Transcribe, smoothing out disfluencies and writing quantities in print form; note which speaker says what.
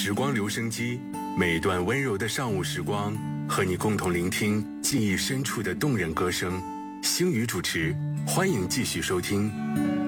Speaker 1: 时光留声机，每段温柔的上午时光，和你共同聆听记忆深处的动人歌声。星宇主持，欢迎继续收听。